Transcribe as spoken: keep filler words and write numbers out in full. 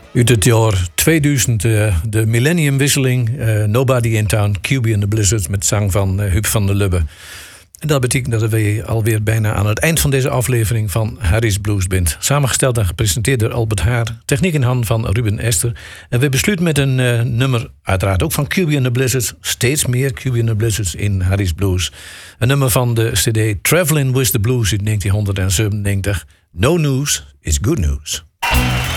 Uit het jaar tweeduizend, uh, de millenniumwisseling. Uh, Nobody in Town, Q B and the Blizzards met zang van uh, Huub van der Lubbe. En dat betekent dat we alweer bijna aan het eind van deze aflevering van Harry's Blues Band. Samengesteld en gepresenteerd door Albert Haar. Techniek in handen van Ruben Ester. En we besluiten met een uh, nummer, uiteraard ook van Q B and the Blizzards. Steeds meer Q B and the Blizzards in Harry's Blues. Een nummer van de cd Traveling with the Blues uit negentien zevenennegentig. No news is good news.